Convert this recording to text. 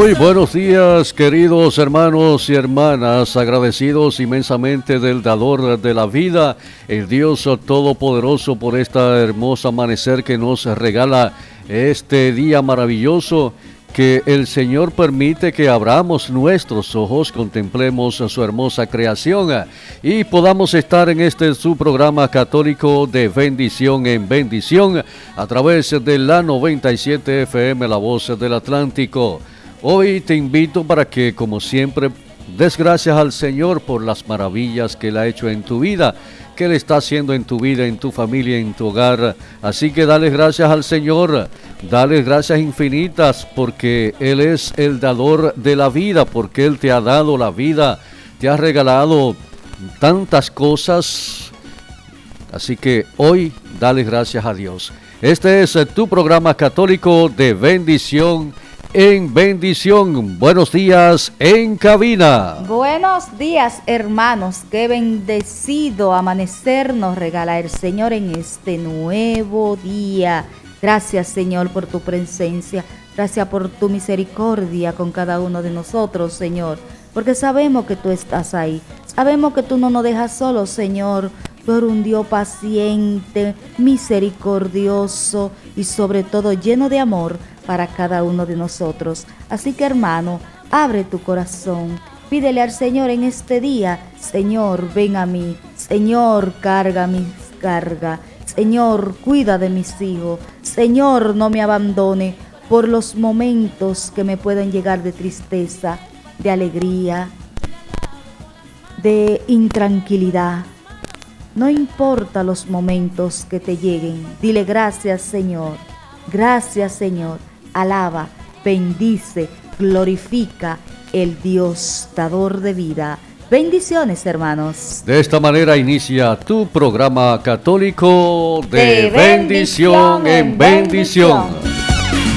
Muy buenos días, queridos hermanos y hermanas, agradecidos inmensamente del dador de la vida, el Dios Todopoderoso, por esta hermosa amanecer que nos regala este día maravilloso, que el Señor permite que abramos nuestros ojos, contemplemos su hermosa creación y podamos estar en este su programa católico de bendición en bendición a través de la 97 FM, la voz del Atlántico. Hoy te invito para que, como siempre, des gracias al Señor por las maravillas que Él ha hecho en tu vida, que Él está haciendo en tu vida, en tu familia, en tu hogar. Así que dale gracias al Señor, dale gracias infinitas, porque Él es el dador de la vida, porque Él te ha dado la vida, te ha regalado tantas cosas. Así que hoy dale gracias a Dios. Este es tu programa católico de bendición en bendición. Buenos días en cabina. Buenos días, hermanos. Qué bendecido amanecer nos regala el Señor en este nuevo día. Gracias, Señor, por tu presencia. Gracias por tu misericordia con cada uno de nosotros, Señor, porque sabemos que tú estás ahí. Sabemos que tú no nos dejas solos, Señor. Tú eres un Dios paciente, misericordioso y sobre todo lleno de amor para cada uno de nosotros. Así que, hermano, abre tu corazón, pídele al Señor en este día: Señor, ven a mí, Señor, carga mis cargas, Señor, cuida de mis hijos, Señor, no me abandone por los momentos que me pueden llegar de tristeza, de alegría, de intranquilidad. No importa los momentos que te lleguen, dile gracias, Señor, gracias, Señor. Alaba, bendice, glorifica el Dios dador de vida. Bendiciones, hermanos. De esta manera inicia tu programa católico de bendición en bendición.